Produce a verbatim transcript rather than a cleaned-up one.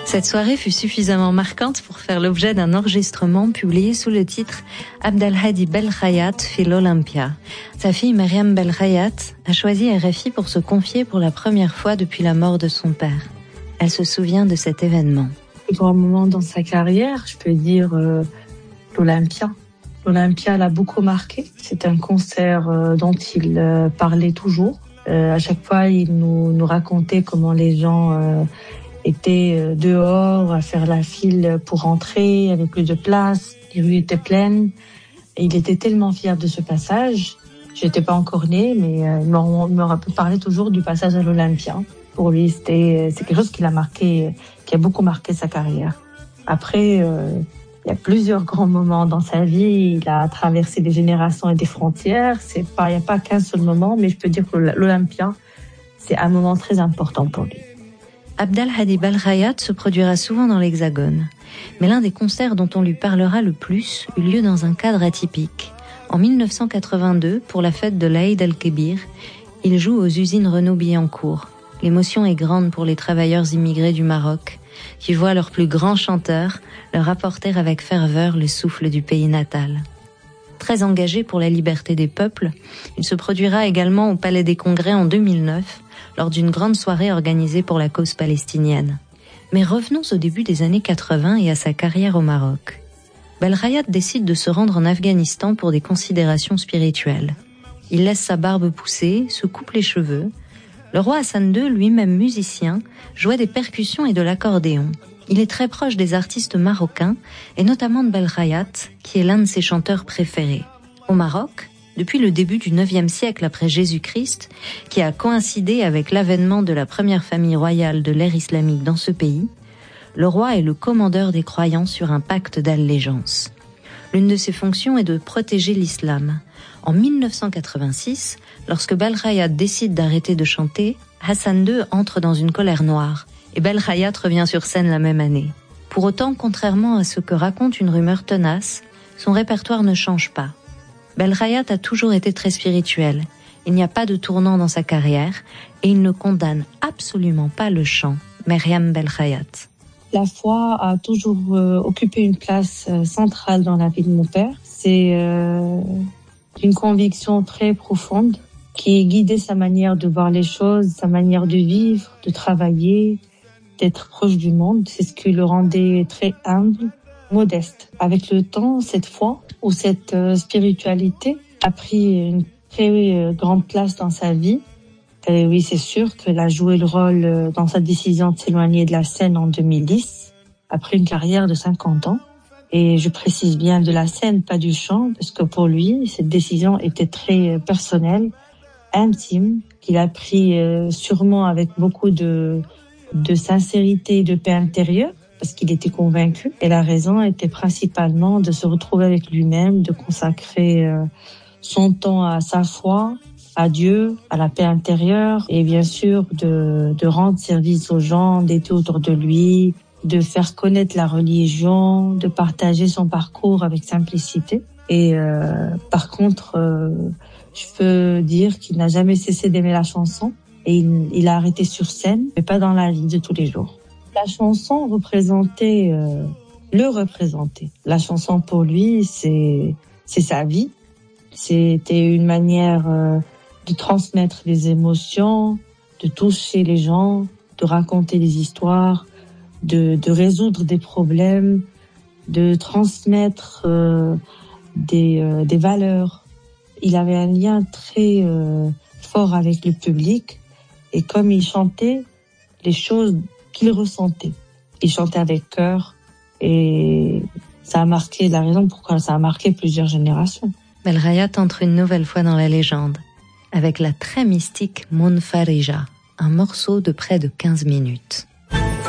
Cette soirée fut suffisamment marquante pour faire l'objet d'un enregistrement publié sous le titre Abdelhadi Belkhayat fi l'Olympia. Sa fille Myriam Belkhayat a choisi R F I pour se confier pour la première fois depuis la mort de son père. Elle se souvient de cet événement. Le grand moment dans sa carrière, je peux dire euh, l'Olympia. L'Olympia l'a beaucoup marqué. C'est un concert euh, dont il euh, parlait toujours. Euh, à chaque fois, il nous, nous racontait comment les gens euh, étaient dehors à faire la file pour rentrer, il n'y avait plus de place, les rues étaient pleines. Et il était tellement fier de ce passage. Je n'étais pas encore née, mais euh, il m'aura parlé toujours du passage à l'Olympia. Pour lui, c'était, c'est quelque chose qui l'a marqué, qui a beaucoup marqué sa carrière. Après, euh, il y a plusieurs grands moments dans sa vie. Il a traversé des générations et des frontières. C'est pas, il n'y a pas qu'un seul moment, mais je peux dire que l'Olympia, c'est un moment très important pour lui. Abdelhadi Belkhayat se produira souvent dans l'Hexagone. Mais l'un des concerts dont on lui parlera le plus eut lieu dans un cadre atypique. En dix-neuf cent quatre-vingt-deux, pour la fête de l'Aïd el-Kébir, il joue aux usines Renault-Billancourt. L'émotion est grande pour les travailleurs immigrés du Maroc, qui voient leur plus grand chanteur leur apporter avec ferveur le souffle du pays natal. Très engagé pour la liberté des peuples, il se produira également au Palais des Congrès en deux mille neuf, lors d'une grande soirée organisée pour la cause palestinienne. Mais revenons au début des années quatre-vingts et à sa carrière au Maroc. Belkhayat décide de se rendre en Afghanistan pour des considérations spirituelles. Il laisse sa barbe pousser, se coupe les cheveux. Le roi Hassan deux, lui-même musicien, jouait des percussions et de l'accordéon. Il est très proche des artistes marocains, et notamment de Belkhayat, qui est l'un de ses chanteurs préférés. Au Maroc, depuis le début du neuvième siècle après Jésus-Christ, qui a coïncidé avec l'avènement de la première famille royale de l'ère islamique dans ce pays, le roi est le commandeur des croyants sur un pacte d'allégeance. L'une de ses fonctions est de protéger l'islam. En dix-neuf cent quatre-vingt-six, lorsque Belkhayat décide d'arrêter de chanter, Hassan deux entre dans une colère noire, et Belkhayat revient sur scène la même année. Pour autant, contrairement à ce que raconte une rumeur tenace, son répertoire ne change pas. Belkhayat a toujours été très spirituel. Il n'y a pas de tournant dans sa carrière et il ne condamne absolument pas le chant. Myriam Belkhayat. La foi a toujours euh, occupé une place euh, centrale dans la vie de mon père. C'est euh, une conviction très profonde qui guidait sa manière de voir les choses, sa manière de vivre, de travailler, d'être proche du monde. C'est ce qui le rendait très humble, modeste. Avec le temps, cette foi ou cette euh, spiritualité a pris une très euh, grande place dans sa vie. Et oui, c'est sûr qu'elle a joué le rôle euh, dans sa décision de s'éloigner de la scène en deux mille dix, après une carrière de cinquante ans. Et je précise bien de la scène, pas du chant, parce que pour lui, cette décision était très personnelle, intime, qu'il a pris euh, sûrement avec beaucoup de, de sincérité et de paix intérieure, parce qu'il était convaincu. Et la raison était principalement de se retrouver avec lui-même, de consacrer euh, son temps à sa foi, à Dieu, à la paix intérieure, et bien sûr de, de rendre service aux gens, d'être autour de lui, de faire connaître la religion, de partager son parcours avec simplicité. Et euh, par contre, euh, je peux dire qu'il n'a jamais cessé d'aimer la chanson, et il, il a arrêté sur scène, mais pas dans la vie de tous les jours. La chanson représentait, euh, le représentait. La chanson pour lui, c'est, c'est sa vie. C'était une manière euh, de transmettre les émotions, de toucher les gens, de raconter des histoires, de, de résoudre des problèmes, de transmettre euh, des, euh, des valeurs. Il avait un lien très euh, fort avec le public, et comme il chantait les choses qu'il ressentait, il chantait avec cœur, et ça a marqué, la raison pourquoi ça a marqué plusieurs générations. Belkhayat entre une nouvelle fois dans la légende, avec la très mystique Munfarija, un morceau de près de quinze minutes.